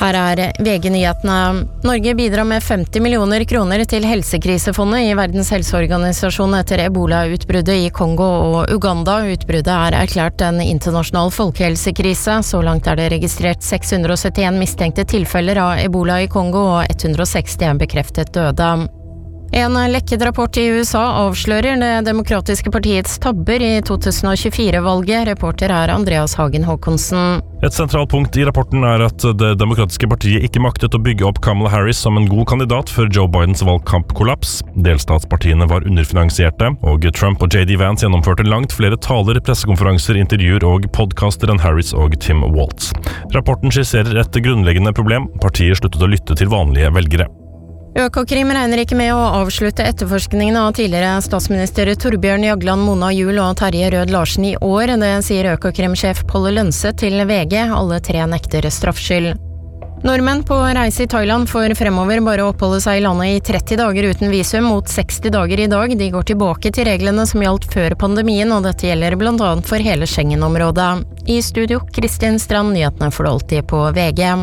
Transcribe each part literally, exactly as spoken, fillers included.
Her er V G-nyhetene. Norge bidrar med femti millioner kroner til helsekrisefondet i Verdens helseorganisasjon etter Ebola-utbruddet i Kongo og Uganda. Utbruddet er erklært en internasjonal folkehelsekrise. Så langt er det registrert seks hundre og syttien mistenkte tilfeller av Ebola i Kongo og ett hundre og sekstien bekreftet døde. En lekket rapport i U S A avslører det demokratiske partiets tabber i to tusen og tjuefire-valget. Reporter er Andreas Hagen Håkonsen. Et sentralt punkt i rapporten er at det demokratiske partiet ikke maktet å bygge opp Kamala Harris som en god kandidat før Joe Bidens valgkampkollaps. Delstatspartiene var underfinansierte, og Trump og J D Vance gjennomførte langt flere taler, pressekonferanser, intervjuer og podcaster enn Harris og Tim Walz. Rapporten skisserer et grunnleggende problem. Partiet sluttet å lytte til vanlige velgere. Økokrim regner ikke med å avslutte etterforskningen av tidligere statsminister Torbjørn Jagland, Mona Juel og Terje Rød Larsen i år. Det sier Økokrim-sjef Palle Lønse til V G. Alle tre nekter straffskyld. Nordmenn på reise i Thailand får fremover bare oppholde seg i landet i tretti dager uten visum mot seksti dager i dag. De går tilbake til reglene som gjaldt før pandemien, og dette gjelder blant annet for hele Schengen-området. I studio, Kristin Strand, nyhetene for alltid på V G.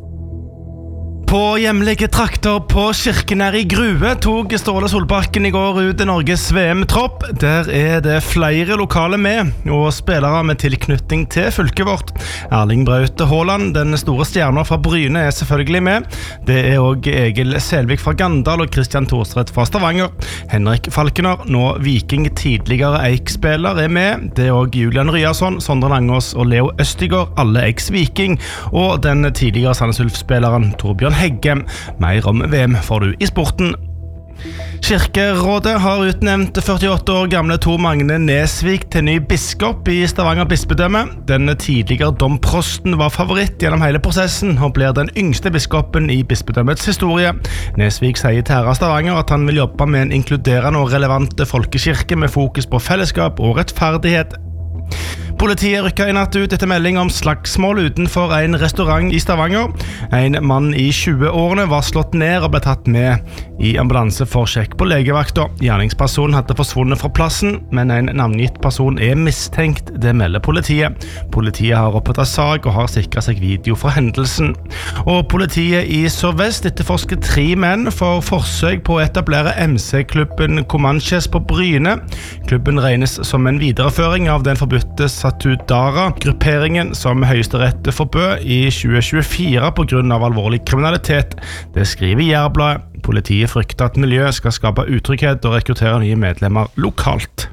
På hjemlige trakter på Kirkenær i Grue tog Ståle Solbakken i går ut Norges V M-tropp. Der er det flere lokale med, og spillere med tilknytning til fylket vårt. Erling Braut Haaland, den store stjernen fra Bryne, er selvfølgelig med. Det er også Egil Selvik fra Gandal og Christian Thorstvedt fra Stavanger. Henrik Falkener, nå Viking tidligere Eik-spiller, er med. Det er også Julian Ryerson, Sondre Langås og Leo Østigård, alle eks-Viking, og den tidligere Sandnes Ulf-spilleren Torbjørn Hegge. Mer om V M får du i sporten. Kirkerådet har utnevnt førtiåtte år gamle Tor Magne Nesvik til ny biskop i Stavanger bispedømme. Den tidligere domprosten var favoritt gjennom hele prosessen og blir den yngste biskopen i bispedømmets historie. Nesvik sier til Herra Stavanger at han vil jobbe med en inkluderende og relevant folkekirke med fokus på fellesskap og rettferdighet. Politiet rykket i natt ut etter melding om slagsmål utenfor en restaurant i Stavanger. En mann i tjue-årene var slått ned og ble tatt med i ambulanse for sjekk på legevakta. Gjerningspersonen hadde forsvunnet fra plassen, men en navngitt person er mistenkt, det melder politiet. Politiet har opprettet sak og har sikret seg video fra hendelsen. Og politiet i Sør-Vest etterforsker tre menn for forsøk på å etablere M C-klubben Comanches på Bryne. Klubben regnes som en videreføring av den forbudte Satudara-grupperingen som Høyesterett forbød i tjue tjuefire på grunn av alvorlig kriminalitet. Det skriver Jærbladet. Politiet frykter at miljøet skal skape utrygghet og rekruttere nye medlemmer lokalt.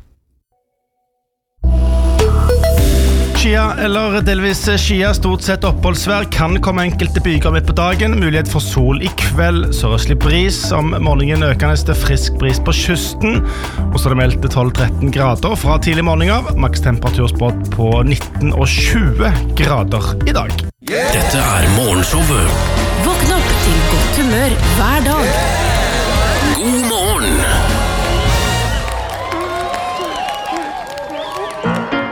Skia eller delvis skia, stort sett oppholdsvær, kan komme enkelte byger midt på dagen. Mulighet for sol i kveld, sørøstlig bris, om morgenen økende til frisk bris på kysten. Og så er det meldt tolv til tretten grader fra tidlig morgen av. Maks temperaturspådd på nitten og tjue grader i dag. Dette er morgenshowet. Våkn opp til godt humør hver dag.